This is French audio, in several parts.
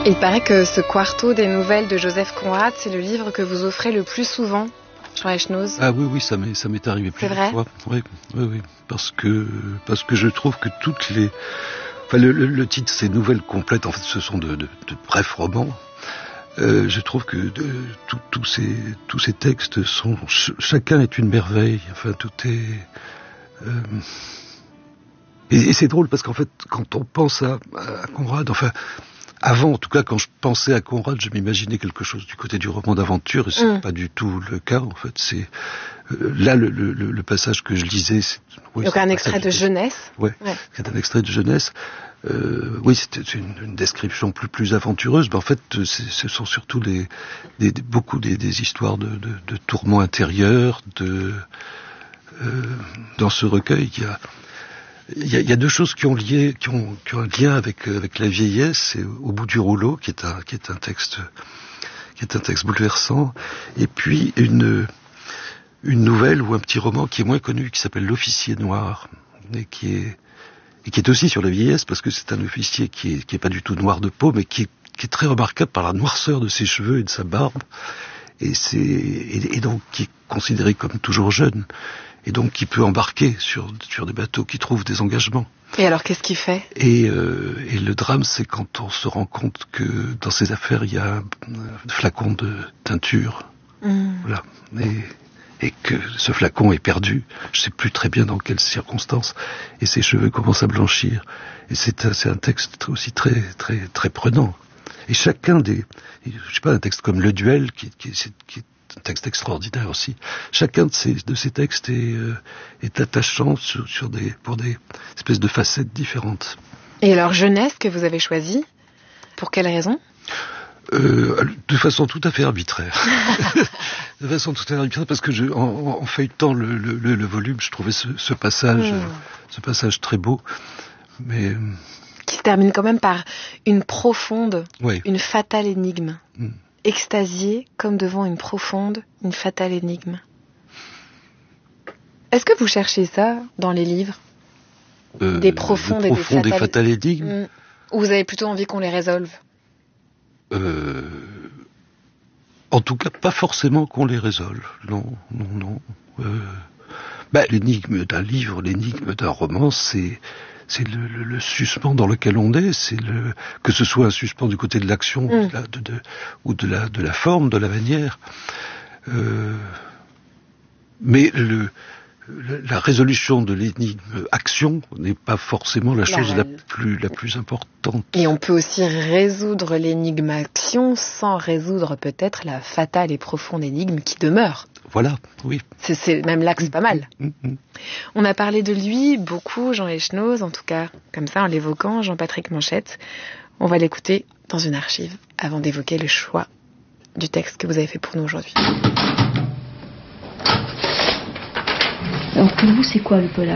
Il paraît que ce quarto des nouvelles de Joseph Conrad, c'est le livre que vous offrez le plus souvent, Jean Echnoz. Ah oui, ça m'est arrivé plusieurs fois. Oui, parce que je trouve que toutes les... Enfin, le titre, c'est Nouvelles complètes, en fait, ce sont de brefs romans. Je trouve que tous ces textes sont... Chacun est une merveille, enfin, tout est... Et c'est drôle, parce qu'en fait, quand on pense à Conrad, enfin... Avant, en tout cas, quand je pensais à Conrad, je m'imaginais quelque chose du côté du roman d'aventure, et c'est pas du tout le cas, en fait. C'est là le passage que je lisais. Donc un extrait de Jeunesse. Ouais, c'est un extrait de Jeunesse. Oui, c'était une description plus aventureuse, mais en fait, ce sont surtout beaucoup des histoires de tourments intérieurs. Dans ce recueil, il y a deux choses qui ont un lien avec la vieillesse. C'est Au bout du rouleau, qui est un texte bouleversant, et puis une nouvelle ou un petit roman qui est moins connu, qui s'appelle L'officier noir, et qui est aussi sur la vieillesse, parce que c'est un officier qui est pas du tout noir de peau, mais qui est très remarquable par la noirceur de ses cheveux et de sa barbe, et donc qui est considéré comme toujours jeune. Et donc qui peut embarquer sur des bateaux qui trouvent des engagements. Et alors qu'est-ce qu'il fait ? Et le drame, c'est quand on se rend compte que dans ces affaires, il y a un flacon de teinture. Voilà. Et que ce flacon est perdu. Je ne sais plus très bien dans quelles circonstances. Et ses cheveux commencent à blanchir. Et c'est un texte aussi très, très, très prenant. Et chacun je sais pas, un texte comme Le Duel, qui est un texte extraordinaire aussi. Chacun de ces textes est attachant pour des espèces de facettes différentes. Et alors Jeunesse que vous avez choisi, pour quelle raison ? De façon tout à fait arbitraire. Parce que en feuilletant le volume, je trouvais ce passage très beau, mais qui se termine quand même par une profonde, oui. Une fatale énigme. Extasié comme devant une profonde, une fatale énigme. Est-ce que vous cherchez ça dans les livres ? Des profondes et des fatales énigmes ? Ou vous avez plutôt envie qu'on les résolve ? En tout cas, pas forcément qu'on les résolve. Non. L'énigme d'un livre, l'énigme d'un roman, c'est le suspens dans lequel on est, que ce soit un suspens du côté de l'action ou de la forme, de la manière. Mais la résolution de l'énigme action n'est pas forcément la chose la plus importante. Et on peut aussi résoudre l'énigme action sans résoudre peut-être la fatale et profonde énigme qui demeure. Voilà, oui. C'est même là que c'est pas mal. On a parlé de lui beaucoup, Jean Echnoz, en tout cas, comme ça, en l'évoquant, Jean-Patrick Manchette. On va l'écouter dans une archive avant d'évoquer le choix du texte que vous avez fait pour nous aujourd'hui. Alors pour vous, c'est quoi le polar ?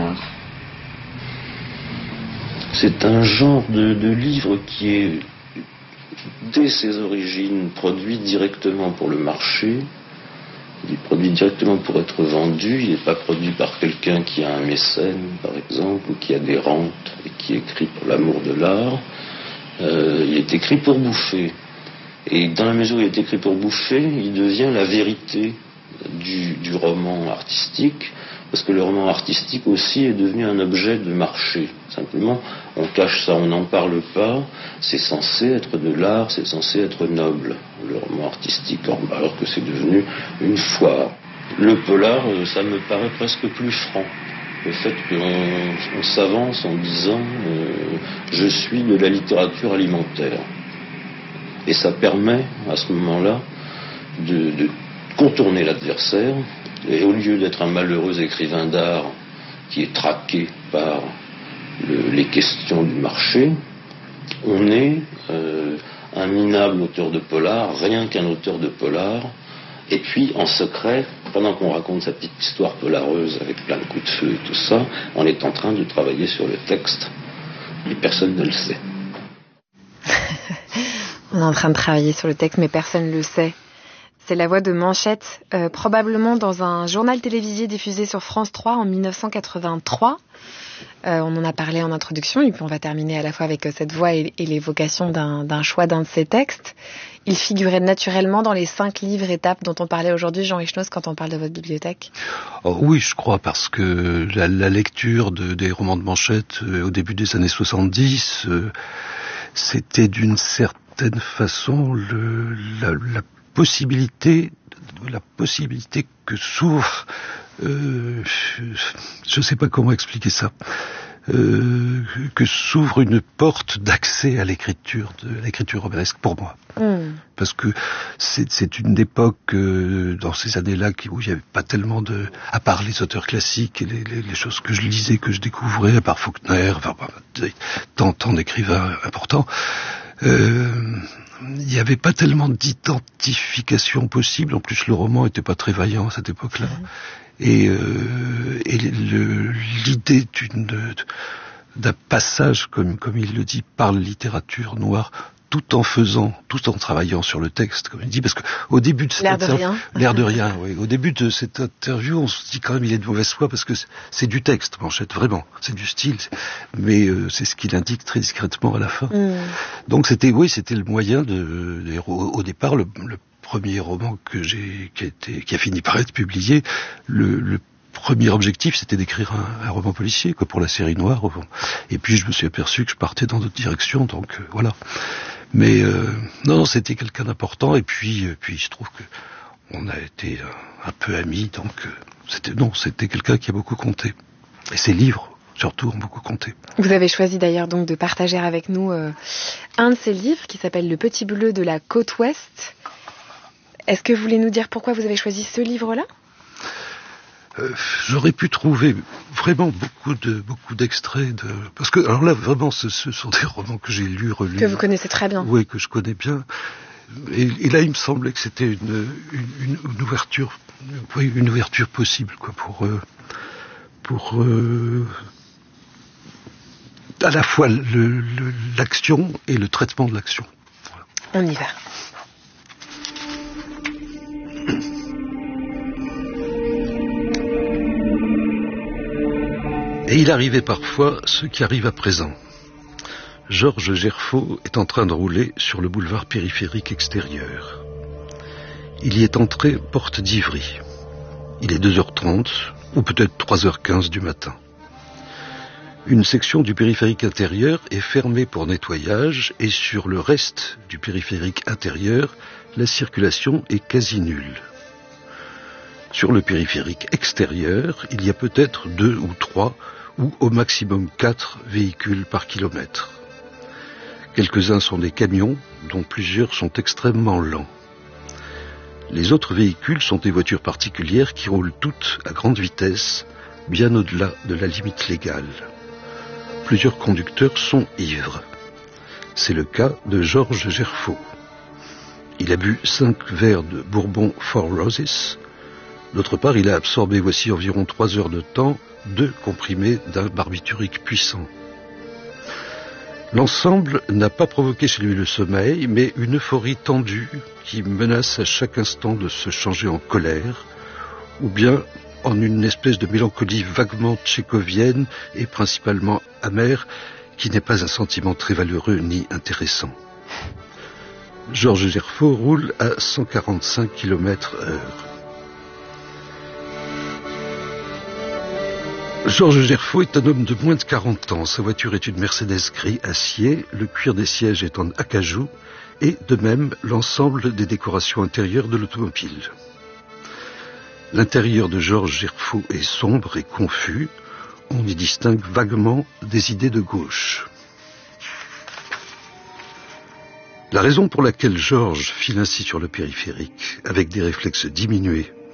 C'est un genre de livre qui est, dès ses origines, produit directement pour le marché. Il est produit directement pour être vendu. Il n'est pas produit par quelqu'un qui a un mécène, par exemple, ou qui a des rentes et qui écrit pour l'amour de l'art. Il est écrit pour bouffer. Et dans la mesure où il est écrit pour bouffer, il devient la vérité du roman artistique, parce que le roman artistique aussi est devenu un objet de marché. Simplement, on cache ça, on n'en parle pas. C'est censé être de l'art, c'est censé être noble, le roman artistique, alors que c'est devenu une foire. Le polar, ça me paraît presque plus franc. Le fait qu'on s'avance en disant je suis de la littérature alimentaire. Et ça permet, à ce moment-là, de contourner l'adversaire. Et au lieu d'être un malheureux écrivain d'art qui est traqué par les questions du marché, on est un minable auteur de polar, rien qu'un auteur de polar, et puis en secret, pendant qu'on raconte sa petite histoire polareuse avec plein de coups de feu et tout ça, on est en train de travailler sur le texte, et personne ne le sait. On est en train de travailler sur le texte, mais personne ne le sait. C'est la voix de Manchette, probablement dans un journal télévisé diffusé sur France 3 en 1983. On en a parlé en introduction, et puis on va terminer à la fois avec cette voix et l'évocation d'un choix d'un de ses textes. Il figurait naturellement dans les 5 livres étapes dont on parlait aujourd'hui, Jean Echenoz, quand on parle de votre bibliothèque. Oh, oui, je crois, parce que la lecture des romans de Manchette au début des années 70, c'était d'une certaine façon la possibilité que s'ouvre, je ne sais pas comment expliquer ça, que s'ouvre une porte d'accès à l'écriture romanesque pour moi. Parce que c'est une époque, dans ces années-là, où il n'y avait pas tellement à part les auteurs classiques et les choses que je lisais, que je découvrais, à part Faulkner, tant d'écrivains importants, il n'y avait pas tellement d'identification possible. En plus, le roman n'était pas très vaillant à cette époque-là. Et l'idée d'un passage, comme il le dit, par la littérature noire, tout en travaillant sur le texte, comme il dit, parce que au début de l'air de rien, oui. Au début de cette interview, on se dit quand même il est de mauvaise foi parce que c'est du texte, Manchette, vraiment, c'est du style, mais c'est ce qu'il indique très discrètement à la fin. Donc c'était le moyen au départ le premier roman qui a fini par être publié, le premier objectif, c'était d'écrire un roman policier, quoi, pour la série noire. Et puis, je me suis aperçu que je partais dans d'autres directions, donc voilà. Mais non, c'était quelqu'un d'important. Et puis, je trouve que on a été un peu amis, donc c'était quelqu'un qui a beaucoup compté. Et ses livres, surtout, ont beaucoup compté. Vous avez choisi d'ailleurs donc de partager avec nous un de ses livres qui s'appelle Le Petit Bleu de la Côte Ouest. Est-ce que vous voulez nous dire pourquoi vous avez choisi ce livre-là ? J'aurais pu trouver vraiment beaucoup d'extraits parce que alors là vraiment ce sont des romans que j'ai lus, relus, que vous connaissez très bien. Oui, que je connais bien. Et là il me semblait que c'était une ouverture, une ouverture possible, quoi, pour à la fois l'action et le traitement de l'action. Voilà. On y va. Et il arrivait parfois ce qui arrive à présent. Georges Gerfaut est en train de rouler sur le boulevard périphérique extérieur. Il y est entré porte d'Ivry. Il est 2h30 ou peut-être 3h15 du matin. Une section du périphérique intérieur est fermée pour nettoyage et sur le reste du périphérique intérieur, la circulation est quasi nulle. Sur le périphérique extérieur, il y a peut-être 2 ou 3 ou au maximum 4 véhicules par kilomètre. Quelques-uns sont des camions, dont plusieurs sont extrêmement lents. Les autres véhicules sont des voitures particulières qui roulent toutes à grande vitesse, bien au-delà de la limite légale. Plusieurs conducteurs sont ivres. C'est le cas de Georges Gerfaut. Il a bu 5 verres de Bourbon Four Roses. D'autre part, il a absorbé voici environ 3 heures de temps 2 comprimés d'un barbiturique puissant. L'ensemble n'a pas provoqué chez lui le sommeil, mais une euphorie tendue qui menace à chaque instant de se changer en colère, ou bien en une espèce de mélancolie vaguement tchécovienne et principalement amère, qui n'est pas un sentiment très valeureux ni intéressant. Georges Gerfaut roule à 145 km/h. Georges Gerfaut est un homme de moins de 40 ans. Sa voiture est une Mercedes gris acier, le cuir des sièges est en acajou, et de même l'ensemble des décorations intérieures de l'automobile. L'intérieur de Georges Gerfaut est sombre et confus. On y distingue vaguement des idées de gauche. La raison pour laquelle Georges file ainsi sur le périphérique, avec des réflexes diminués